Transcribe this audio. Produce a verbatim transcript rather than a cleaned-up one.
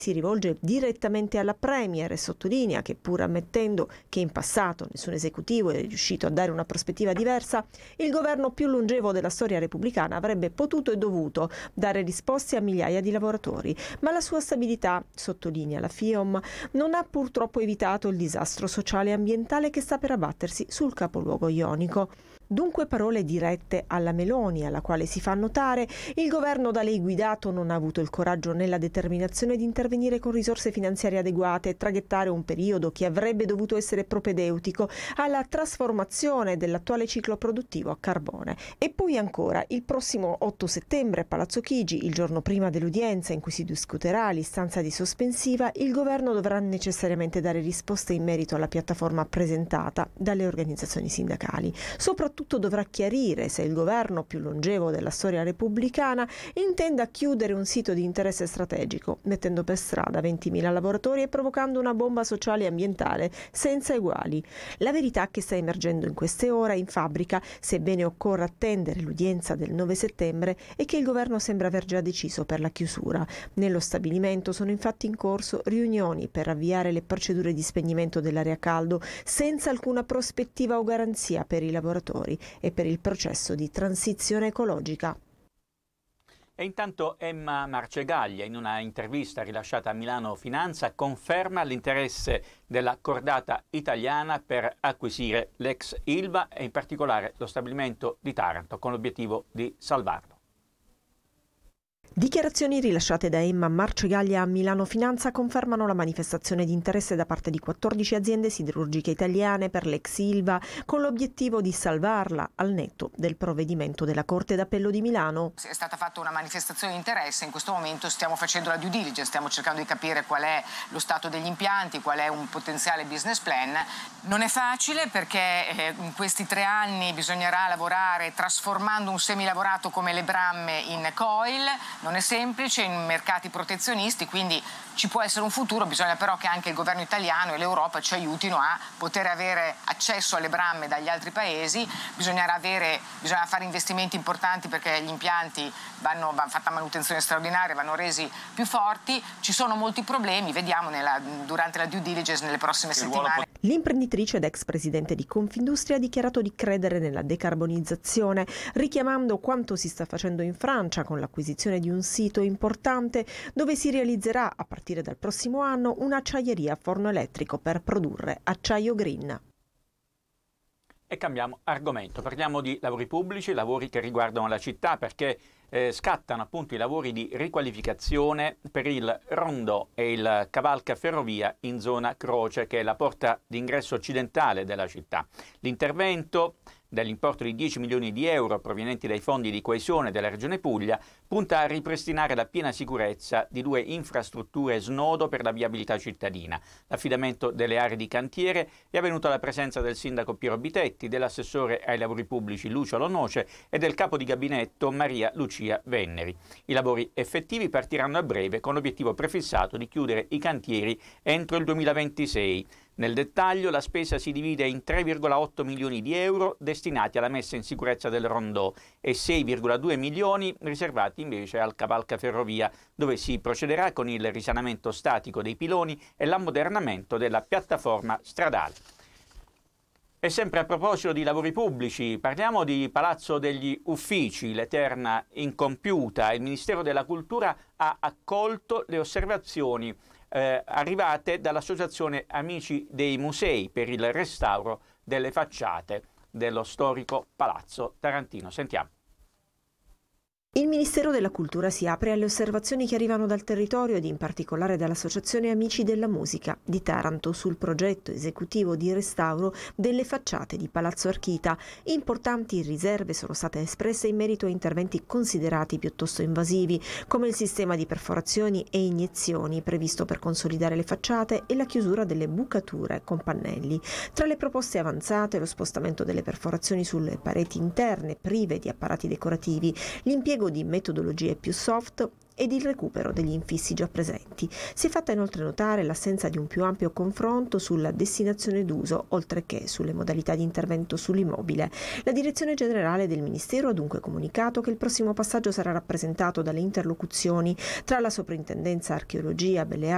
si rivolge direttamente alla Premier e sottolinea che, pur ammettendo che in passato nessun esecutivo è riuscito a dare una prospettiva diversa, il governo più longevo della storia repubblicana avrebbe potuto e dovuto dare risposte a migliaia di lavoratori, ma la sua stabilità, sottolinea la FIOM, non ha purtroppo evitato il disastro sociale e ambientale che sta per abbattersi sul capoluogo ionico. Dunque parole dirette alla Meloni, alla quale si fa notare il governo da lei guidato non ha avuto il coraggio né la determinazione di intervenire con risorse finanziarie adeguate e traghettare un periodo che avrebbe dovuto essere propedeutico alla trasformazione dell'attuale ciclo produttivo a carbone. E poi ancora, il prossimo otto settembre a Palazzo Chigi, il giorno prima dell'udienza in cui si discuterà l'istanza di sospensiva, il governo dovrà necessariamente dare risposte in merito alla piattaforma presentata dalle organizzazioni sindacali. Soprattutto dovrà chiarire se il governo più longevo della storia repubblicana intenda chiudere un sito di interesse strategico, mettendo per strada ventimila lavoratori e provocando una bomba sociale e ambientale senza eguali. La verità che sta emergendo in queste ore in fabbrica, sebbene occorra attendere l'udienza del nove settembre, è che il governo sembra aver già deciso per la chiusura. Nello stabilimento sono infatti in corso riunioni per avviare le procedure di spegnimento dell'area caldo senza alcuna prospettiva o garanzia per i lavoratori e per il processo di transizione ecologica. E intanto Emma Marcegaglia, in una intervista rilasciata a Milano Finanza, conferma l'interesse della cordata italiana per acquisire l'ex Ilva e in particolare lo stabilimento di Taranto, con l'obiettivo di salvarlo. Dichiarazioni rilasciate da Emma Marcegaglia a Milano Finanza confermano la manifestazione di interesse da parte di quattordici aziende siderurgiche italiane per l'ex Ilva, con l'obiettivo di salvarla al netto del provvedimento della Corte d'Appello di Milano. È stata fatta una manifestazione di interesse, in questo momento stiamo facendo la due diligence, stiamo cercando di capire qual è lo stato degli impianti, qual è un potenziale business plan. Non è facile perché in questi tre anni bisognerà lavorare trasformando un semilavorato come le bramme in coil. Non è semplice in mercati protezionisti, quindi ci può essere un futuro, bisogna però che anche il governo italiano e l'Europa ci aiutino a poter avere accesso alle bramme dagli altri paesi, bisognerà avere, bisogna fare investimenti importanti perché gli impianti vanno, va fatta manutenzione straordinaria, vanno resi più forti, ci sono molti problemi, vediamo nella, durante la due diligence nelle prossime settimane. L'imprenditrice ed ex presidente di Confindustria ha dichiarato di credere nella decarbonizzazione, richiamando quanto si sta facendo in Francia con l'acquisizione di un sito importante dove si realizzerà a partire dal prossimo anno un'acciaieria a forno elettrico per produrre acciaio green. E cambiamo argomento, parliamo di lavori pubblici, lavori che riguardano la città perché eh, scattano appunto i lavori di riqualificazione per il rondò e il cavalca ferrovia in zona Croce, che è la porta d'ingresso occidentale della città. L'intervento dell'importo di dieci milioni di euro provenienti dai fondi di coesione della Regione Puglia punta a ripristinare la piena sicurezza di due infrastrutture snodo per la viabilità cittadina. L'affidamento delle aree di cantiere è avvenuto alla presenza del sindaco Piero Bitetti, dell'assessore ai lavori pubblici Lucio Lonoce e del capo di gabinetto Maria Lucia Venneri. I lavori effettivi partiranno a breve con l'obiettivo prefissato di chiudere i cantieri entro il duemilaventisei. Nel dettaglio la spesa si divide in tre virgola otto milioni di euro destinati alla messa in sicurezza del rondò e sei virgola due milioni riservati invece al cavalca ferrovia, dove si procederà con il risanamento statico dei piloni e l'ammodernamento della piattaforma stradale. E sempre a proposito di lavori pubblici, parliamo di Palazzo degli Uffici, l'eterna incompiuta. Il Ministero della Cultura ha accolto le osservazioni Eh, arrivate dall'Associazione Amici dei Musei per il restauro delle facciate dello storico Palazzo Tarantino. Sentiamo. Il Ministero della Cultura si apre alle osservazioni che arrivano dal territorio ed in particolare dall'Associazione Amici della Musica di Taranto sul progetto esecutivo di restauro delle facciate di Palazzo Archita. Importanti riserve sono state espresse in merito a interventi considerati piuttosto invasivi, come il sistema di perforazioni e iniezioni previsto per consolidare le facciate e la chiusura delle bucature con pannelli. Tra le proposte avanzate lo spostamento delle perforazioni sulle pareti interne prive di apparati decorativi, l'impiego di metodologie più soft ed il recupero degli infissi già presenti. Si è fatta inoltre notare l'assenza di un più ampio confronto sulla destinazione d'uso, oltre che sulle modalità di intervento sull'immobile. La direzione generale del Ministero ha dunque comunicato che il prossimo passaggio sarà rappresentato dalle interlocuzioni tra la Soprintendenza Archeologia, Belle